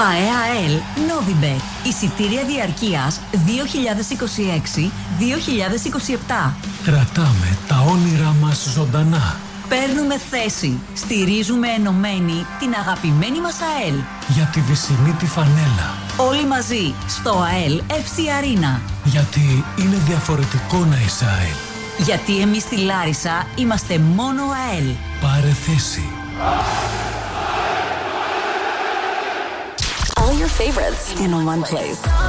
ΑΕΑΕΛ Novibet. Εισιτήρια διαρκείας 2026-2027. Κρατάμε τα όνειρά μας ζωντανά. Παίρνουμε θέση. Στηρίζουμε ενωμένοι την αγαπημένη μας ΑΕΛ. Για τη βυσσινή τη φανέλα. Όλοι μαζί στο ΑΕΛ FC Arena. Γιατί είναι διαφορετικό να είσαι ΑΕΛ. Γιατί εμείς στη Λάρισα είμαστε μόνο ΑΕΛ. Πάρε θέση. All your favorites in one place.